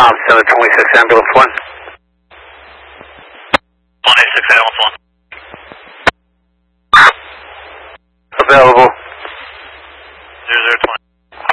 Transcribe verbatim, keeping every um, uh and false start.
Um, seven twenty-six ambulance one. one eight six ambulance one. Available.